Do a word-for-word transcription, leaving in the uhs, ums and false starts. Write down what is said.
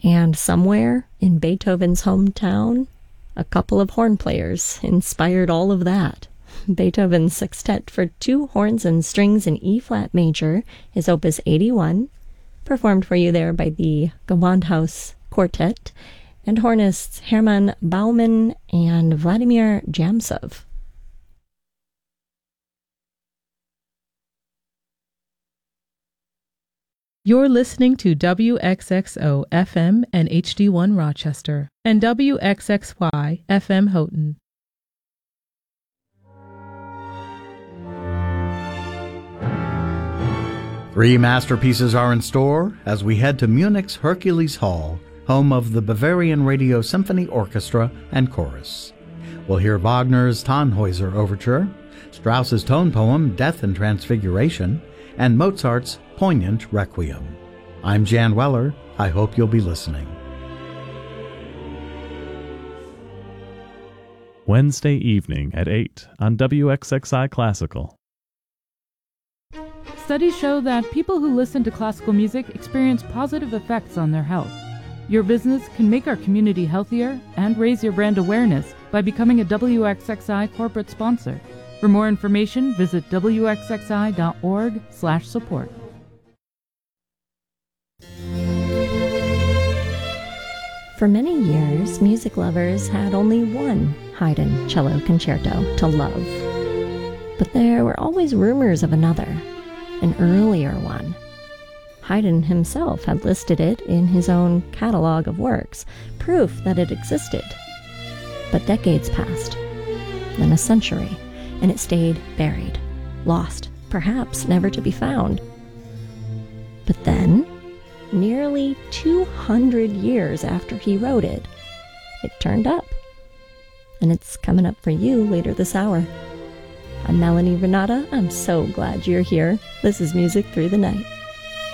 And somewhere in Beethoven's hometown, a couple of horn players inspired all of that. Beethoven's Sextet for Two Horns and Strings in E-flat major is Opus eighty-one, performed for you there by the Gewandhaus Quartet, and hornists Hermann Baumann and Vladimir Jamsov. You're listening to W X X O F M and H D one Rochester and W X X Y F M Houghton. Three masterpieces are in store as we head to Munich's Hercules Hall, home of the Bavarian Radio Symphony Orchestra and Chorus. We'll hear Wagner's Tannhäuser Overture, Strauss's tone poem Death and Transfiguration, and Mozart's Poignant Requiem. I'm Jan Weller. I hope you'll be listening. Wednesday evening at eight on W X X I Classical. Studies show that people who listen to classical music experience positive effects on their health. Your business can make our community healthier and raise your brand awareness by becoming a W X X I corporate sponsor. For more information, visit W X X I dot org slash support. For many years, music lovers had only one Haydn cello concerto to love. But there were always rumors of another, an earlier one. Haydn himself had listed it in his own catalog of works, proof that it existed. But decades passed, then a century, and it stayed buried, lost, perhaps never to be found. But then, nearly two hundred years after he wrote it, it turned up. And it's coming up for you later this hour. I'm Melanie Renata. I'm so glad you're here. This is Music Through the Night.